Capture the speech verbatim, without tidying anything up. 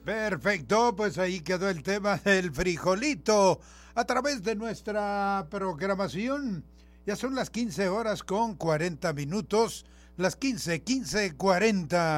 Perfecto, pues ahí quedó el tema del frijolito a través de nuestra programación. Ya son las quince horas con cuarenta minutos, las quince, quince, cuarenta.